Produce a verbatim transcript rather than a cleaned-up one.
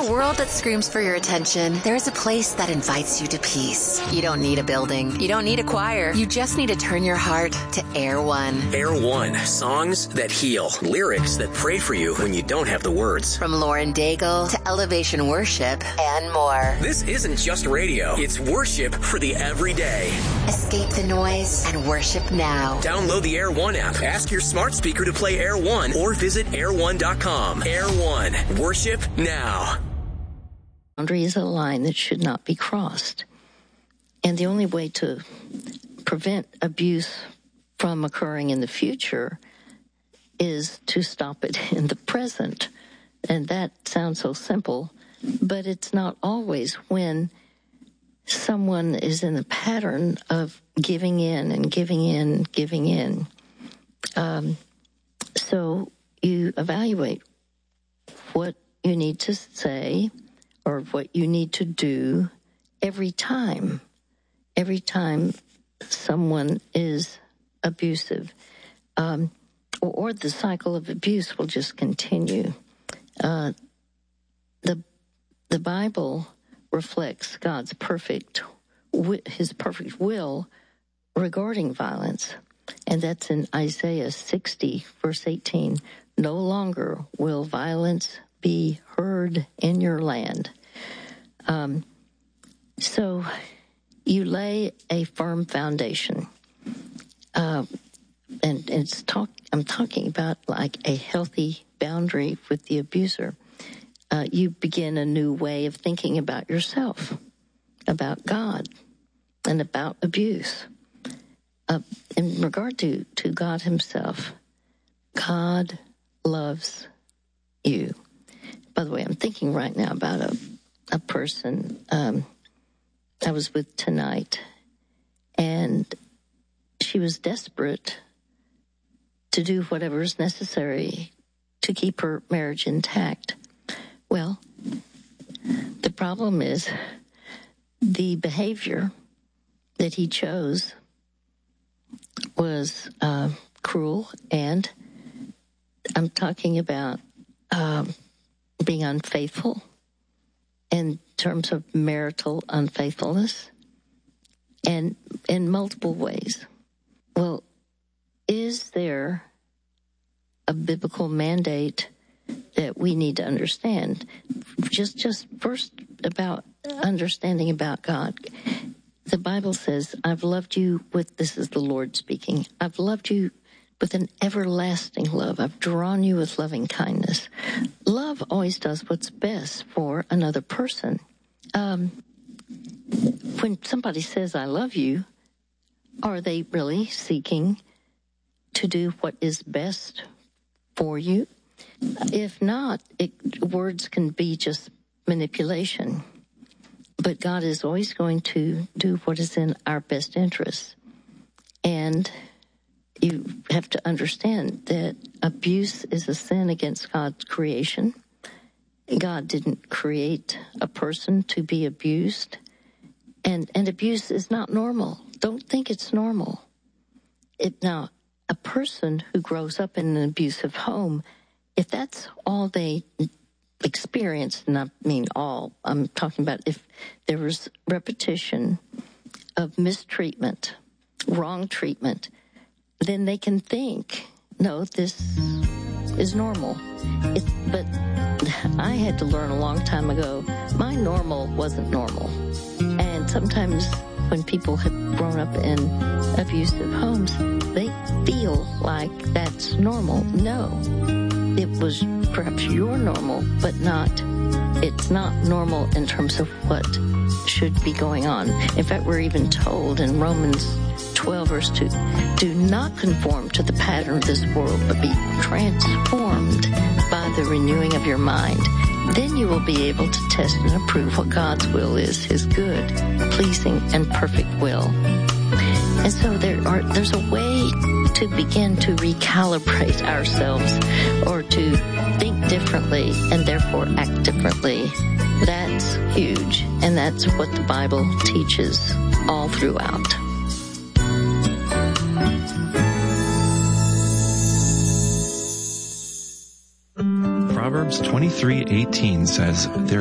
a world that screams for your attention, there is a place that invites you to peace. You don't need a building. You don't need a choir. You just need to turn your heart to Air One. Air One. Songs that heal. Lyrics that pray for you when you don't have the words. From Lauren Daigle to Elevation Worship and more. This isn't just radio. It's worship for the everyday. Escape the noise and worship now. Download the Air One app. Ask your smart speaker to play Air One or visit air one dot com. Air One. Worship now. Boundary is a line that should not be crossed. And the only way to prevent abuse from occurring in the future is to stop it in the present. And that sounds so simple, but it's not always when someone is in a pattern of giving in and giving in, giving in. Um, so you evaluate what you need to say or what you need to do every time, every time someone is abusive, um, or, or the cycle of abuse will just continue. Uh, the the Bible reflects God's perfect, His perfect will regarding violence, and that's in Isaiah sixty, verse eighteen. No longer will violence be heard in your land. Um, so you lay a firm foundation. Uh, and it's talk, I'm talking about like a healthy boundary with the abuser. Uh, you begin a new way of thinking about yourself, about God, and about abuse. Uh, in regard to, to God himself, God loves you. By the way, I'm thinking right now about a, a person um, I was with tonight, and she was desperate to do whatever is necessary to keep her marriage intact. Well, the problem is the behavior that he chose was uh, cruel, and I'm talking about um, being unfaithful in terms of marital unfaithfulness, and in multiple ways. Well, is there a biblical mandate that we need to understand? Just, just first about understanding about God. The Bible says, I've loved you with, this is the Lord speaking, I've loved you with an everlasting love. I've drawn you with loving kindness. Love always does what's best for another person. Um, when somebody says, I love you, are they really seeking to do what is best for you? If not, it, words can be just manipulation. But God is always going to do what is in our best interest. And you have to understand that abuse is a sin against God's creation. God didn't create a person to be abused. And, and abuse is not normal. Don't think it's normal. It, now, a person who grows up in an abusive home, if that's all they experienced, and I mean all, I'm talking about if there was repetition of mistreatment, wrong treatment, then they can think, no, this is normal. It, but I had to learn a long time ago, my normal wasn't normal. And sometimes when people have grown up in abusive homes, they feel like that's normal. No, it was perhaps your normal, but not, it's not normal in terms of what should be going on. In fact, we're even told in Romans twelve, verse two, do not conform to the pattern of this world, but be transformed by the renewing of your mind. Then you will be able to test and approve what God's will is, his good, pleasing, and perfect will. And so there are, there's a way to begin to recalibrate ourselves or to think differently and therefore act differently. That's huge. And that's what the Bible teaches all throughout. Proverbs twenty-three eighteen says, there